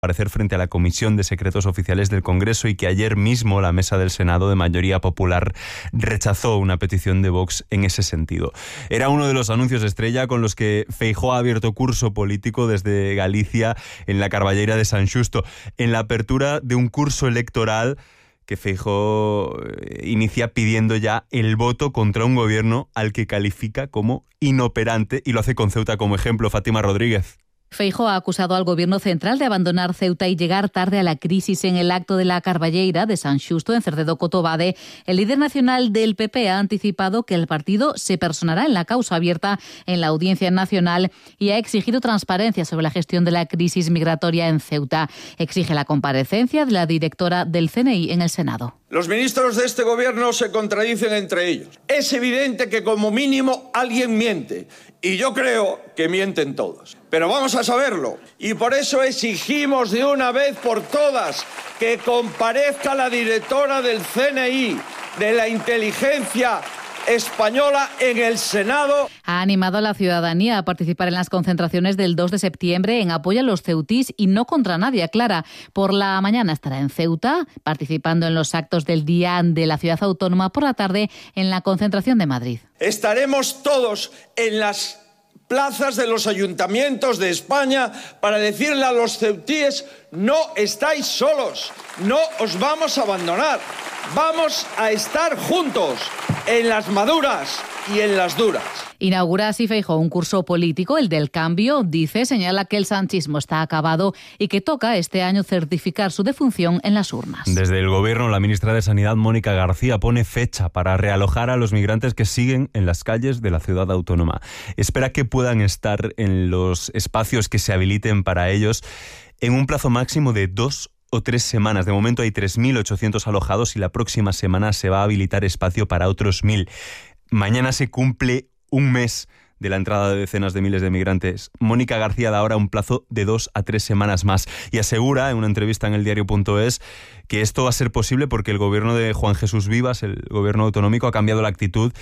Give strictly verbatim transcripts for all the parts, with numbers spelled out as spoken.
comparecer frente a la Comisión de Secretos Oficiales del Congreso y que ayer mismo la mesa del Senado de mayoría popular rechazó una petición de Vox en ese sentido. Era uno de los anuncios estrella con los que Feijóo ha abierto curso político desde Galicia en la Carballeira de San Xusto, en la apertura de un curso electoral que Feijóo inicia pidiendo ya el voto contra un gobierno al que califica como inoperante, y lo hace con Ceuta como ejemplo. Fátima Rodríguez. Feijóo ha acusado al Gobierno central de abandonar Ceuta y llegar tarde a la crisis. En el acto de la Carballeira de San Xusto, en Cerdedo Cotobade, el líder nacional del P P ha anticipado que el partido se personará en la causa abierta en la Audiencia Nacional y ha exigido transparencia sobre la gestión de la crisis migratoria en Ceuta. Exige la comparecencia de la directora del C N I en el Senado. Los ministros de este gobierno se contradicen entre ellos. Es evidente que como mínimo alguien miente, y yo creo que mienten todos. Pero vamos a saberlo, y por eso exigimos de una vez por todas que comparezca la directora del C N I, de la inteligencia española, en el Senado. Ha animado a la ciudadanía a participar en las concentraciones del dos de septiembre en apoyo a los ceutís y no contra nadie, aclara. Por la mañana estará en Ceuta, participando en los actos del Día de la Ciudad Autónoma, por la tarde en la concentración de Madrid. Estaremos todos en las plazas de los ayuntamientos de España para decirle a los ceutíes: no estáis solos, no os vamos a abandonar, vamos a estar juntos en las maduras y en las duras. Inaugura así Feijóo un curso político, el del cambio. Dice, señala que el sanchismo está acabado y que toca este año certificar su defunción en las urnas. Desde el Gobierno, la ministra de Sanidad, Mónica García, pone fecha para realojar a los migrantes que siguen en las calles de la ciudad autónoma. Espera que puedan estar en los espacios que se habiliten para ellos en un plazo máximo de dos o tres semanas. De momento hay tres mil ochocientos alojados y la próxima semana se va a habilitar espacio para otros mil. Mañana se cumple un mes de la entrada de decenas de miles de migrantes. Mónica García da ahora un plazo de dos a tres semanas más y asegura en una entrevista en el diario punto es que esto va a ser posible porque el gobierno de Juan Jesús Vivas, el gobierno autonómico, ha cambiado la actitud,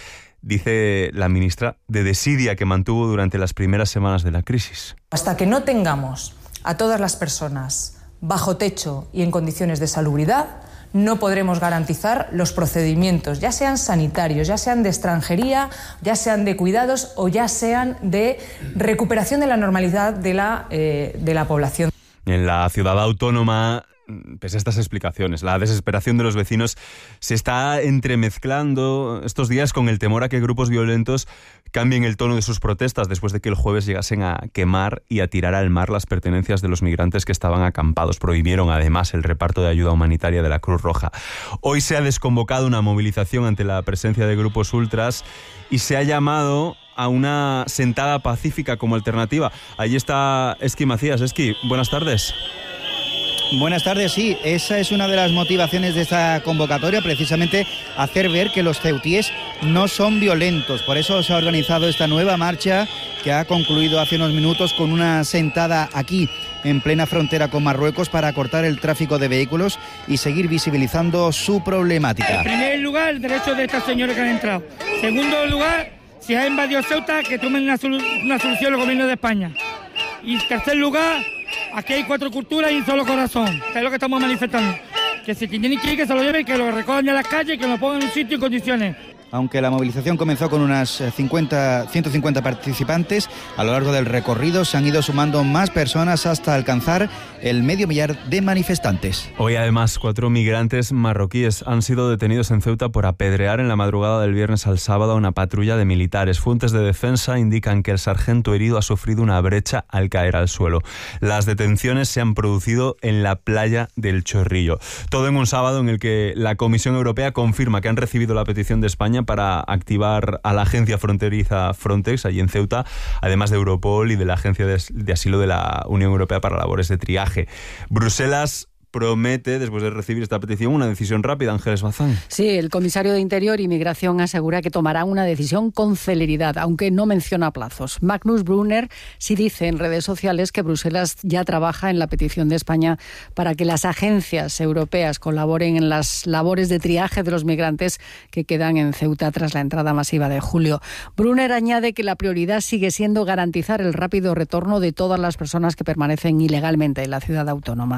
dice la ministra, de desidia que mantuvo durante las primeras semanas de la crisis. Hasta que no tengamos a todas las personas bajo techo y en condiciones de salubridad, no podremos garantizar los procedimientos, ya sean sanitarios, ya sean de extranjería, ya sean de cuidados o ya sean de recuperación de la normalidad de la, eh, de la población. En la ciudad autónoma, pese a estas explicaciones, la desesperación de los vecinos se está entremezclando estos días con el temor a que grupos violentos cambien el tono de sus protestas después de que el jueves llegasen a quemar y a tirar al mar las pertenencias de los migrantes que estaban acampados. Prohibieron además el reparto de ayuda humanitaria de la Cruz Roja. Hoy se ha desconvocado una movilización ante la presencia de grupos ultras y se ha llamado a una sentada pacífica como alternativa. Allí está Esqui Macías. Esqui, buenas tardes. Buenas tardes, sí, esa es una de las motivaciones de esta convocatoria, precisamente hacer ver que los ceutíes no son violentos. Por eso se ha organizado esta nueva marcha que ha concluido hace unos minutos con una sentada aquí en plena frontera con Marruecos para cortar el tráfico de vehículos y seguir visibilizando su problemática. En primer lugar, el derecho de estas señoras que han entrado. En segundo lugar, si ha invadido Ceuta, que tomen una, solu- una solución el gobierno de España. Y en tercer lugar, aquí hay cuatro culturas y un solo corazón. Es lo que estamos manifestando. Que si tienen que ir, que se lo lleven, que lo recojan de las calles y que lo pongan en un sitio y condiciones. Aunque la movilización comenzó con unas cincuenta, ciento cincuenta participantes, a lo largo del recorrido se han ido sumando más personas hasta alcanzar el medio millar de manifestantes. Hoy además cuatro migrantes marroquíes han sido detenidos en Ceuta por apedrear en la madrugada del viernes al sábado a una patrulla de militares. Fuentes de defensa indican que el sargento herido ha sufrido una brecha al caer al suelo. Las detenciones se han producido en la playa del Chorrillo. Todo en un sábado en el que la Comisión Europea confirma que han recibido la petición de España para activar a la agencia fronteriza Frontex allí en Ceuta, además de Europol y de la Agencia de Asilo de la Unión Europea para labores de triaje. Bruselas promete, después de recibir esta petición, una decisión rápida. Ángeles Bazán. Sí, el comisario de Interior y Migración asegura que tomará una decisión con celeridad, aunque no menciona plazos. Magnus Brunner sí dice en redes sociales que Bruselas ya trabaja en la petición de España para que las agencias europeas colaboren en las labores de triaje de los migrantes que quedan en Ceuta tras la entrada masiva de julio. Brunner añade que la prioridad sigue siendo garantizar el rápido retorno de todas las personas que permanecen ilegalmente en la ciudad autónoma.